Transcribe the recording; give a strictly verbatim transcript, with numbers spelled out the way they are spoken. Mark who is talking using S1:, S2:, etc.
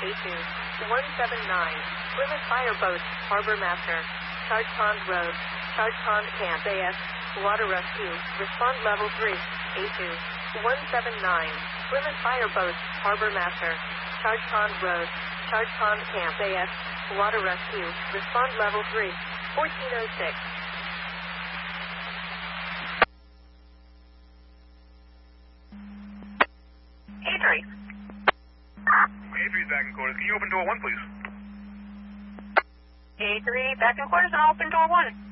S1: A two one seven nine. Plymouth Fireboat, Harbor Master. Charge Pond Road. Charge Pond Camp A S. Water Rescue. Respond Level three. A two one seven nine. Plymouth Fireboat, Harbor Master. Charge Pond Road. Charge Pond Camp A S. Water Rescue. Respond Level three. fourteen oh six.
S2: A three.
S3: A three's back in quarters. Can you open door one, please?
S2: A three, back in quarters, and I'll open door one.